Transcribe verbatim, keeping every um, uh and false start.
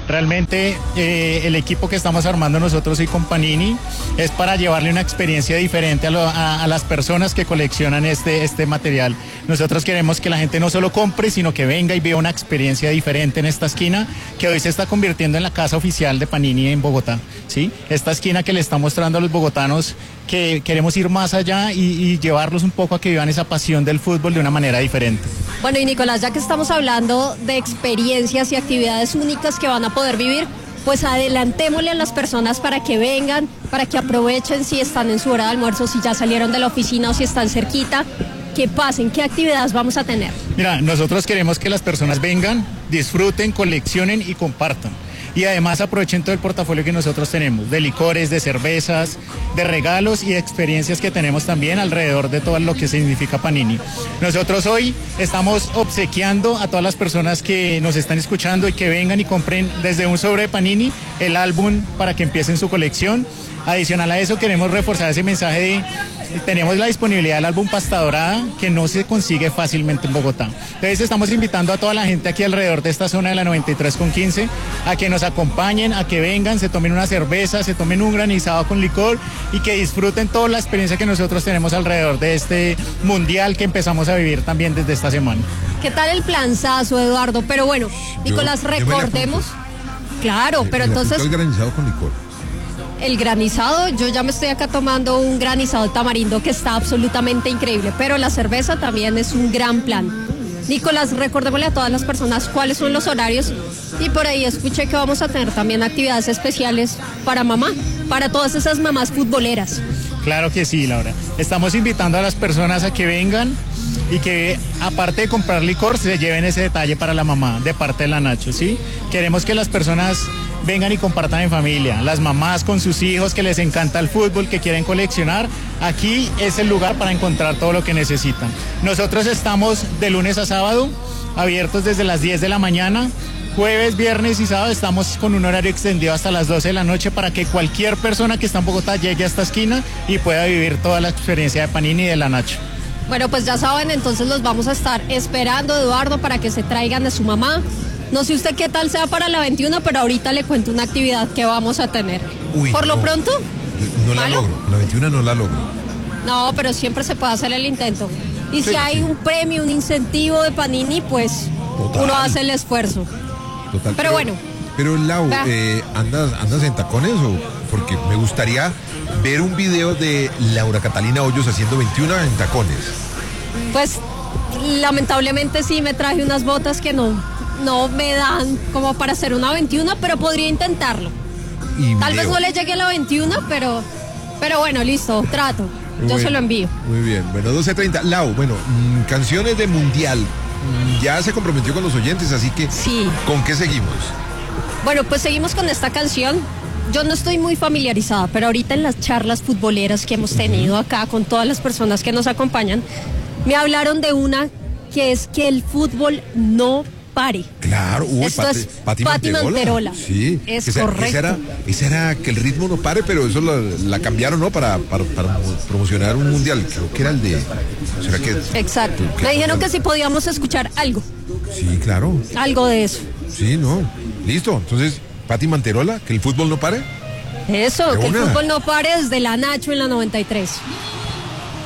Realmente eh, el equipo que estamos armando nosotros y con Panini es para llevarle una experiencia diferente a, lo, a, a las personas que coleccionan este, este material. Nosotros queremos que la gente no solo compre, sino que venga y vea una experiencia diferente en esta esquina que hoy se está convirtiendo en la casa oficial de Panini en Bogotá, ¿sí? Esta esquina que le está mostrando a los bogotanos que queremos ir más allá y, y llevarlos un poco a que vivan esa pasión del fútbol de una manera diferente. Bueno, y Nicolás, ya que estamos hablando de experiencias y actividades únicas que van a poder vivir, pues adelantémosle a las personas para que vengan, para que aprovechen si están en su hora de almuerzo, si ya salieron de la oficina o si están cerquita, que pasen, qué actividades vamos a tener. Mira, nosotros queremos que las personas vengan, disfruten, coleccionen y compartan. Y además aprovechen todo el portafolio que nosotros tenemos, de licores, de cervezas, de regalos y de experiencias que tenemos también alrededor de todo lo que significa Panini. Nosotros hoy estamos obsequiando a todas las personas que nos están escuchando y que vengan y compren desde un sobre de Panini el álbum para que empiecen su colección. Adicional a eso queremos reforzar ese mensaje de tenemos la disponibilidad del álbum Pasta Dorada que no se consigue fácilmente en Bogotá. Entonces estamos invitando a toda la gente aquí alrededor de esta zona de la noventa y tres con quince a que nos acompañen, a que vengan, se tomen una cerveza, se tomen un granizado con licor y que disfruten toda la experiencia que nosotros tenemos alrededor de este mundial que empezamos a vivir también desde esta semana. ¿Qué tal el planzazo, Eduardo? Pero bueno, Nicolás, yo, recordemos. Claro, me, pero me entonces... el granizado con licor. El granizado, yo ya me estoy acá tomando un granizado de tamarindo que está absolutamente increíble, pero la cerveza también es un gran plan. Nicolás, recordémosle a todas las personas cuáles son los horarios y por ahí escuché que vamos a tener también actividades especiales para mamá, para todas esas mamás futboleras. Claro que sí, Laura. Estamos invitando a las personas a que vengan y que aparte de comprar licor se lleven ese detalle para la mamá de parte de la Nacho, ¿sí? Queremos que las personas vengan y compartan en familia, las mamás con sus hijos que les encanta el fútbol, que quieren coleccionar, aquí es el lugar para encontrar todo lo que necesitan. Nosotros estamos de lunes a sábado, abiertos desde las diez de la mañana, jueves, viernes y sábado estamos con un horario extendido hasta las doce de la noche para que cualquier persona que está en Bogotá llegue a esta esquina y pueda vivir toda la experiencia de Panini y de la Nacho. Bueno, pues ya saben, entonces los vamos a estar esperando, Eduardo, para que se traigan de su mamá. No sé usted qué tal sea para la veintiuno, pero ahorita le cuento una actividad que vamos a tener. Uy, Por no, lo pronto... No la ¿malo? logro, la veintiuno no la logro. No, pero siempre se puede hacer el intento. Y Sí, si hay sí. un premio, un incentivo de Panini, pues Total. uno hace el esfuerzo. Total. Pero bueno. Pero Lau, Va. eh, ¿andas, ¿andas en tacones o...? Porque me gustaría ver un video de Laura Catalina Hoyos haciendo veintiuno en tacones. Pues lamentablemente sí me traje unas botas que no, no me dan como para hacer una veintiuno, pero podría intentarlo. Y Tal video. vez no le llegue a la veintiuno, pero, pero bueno, listo, trato. Yo Muy se lo bien, envío. Muy bien, bueno, doce treinta. Lau, bueno, mmm, canciones de mundial. Mm, ya se comprometió con los oyentes, así que Sí. ¿con qué seguimos? Bueno, pues seguimos con esta canción. Yo no estoy muy familiarizada, pero ahorita en las charlas futboleras que hemos tenido acá con todas las personas que nos acompañan, me hablaron de una que es que el fútbol no pare. Claro, uy, Esto Pati, es Pati Pati Manterola. Manterola. Sí, Es esa, correcto. Esa era, esa era que el ritmo no pare, pero eso la, la cambiaron, ¿no? Para, para, para promocionar un mundial. Creo que era el de. ¿Será que? Exacto. Me dijeron que sí podíamos escuchar algo, Sí, claro. algo de eso. Sí, no. Listo. Entonces, Pati Manterola, que el fútbol no pare. Eso, De que el una. fútbol no pare desde la Nacho en la noventa y tres.